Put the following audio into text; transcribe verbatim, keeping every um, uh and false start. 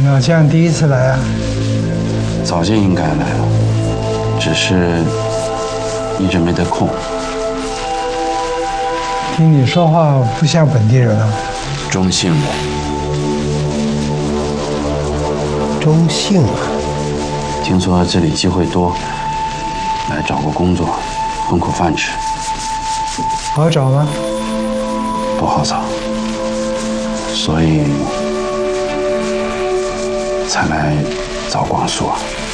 老将第一次来啊？ 早就应该来了，只是一直没得空。 听你说话不像本地人啊。 中性的。 中性啊？ 听说这里机会多，来找个工作，混口饭吃。 好找吗？ 不好找，所以才来找广叔啊。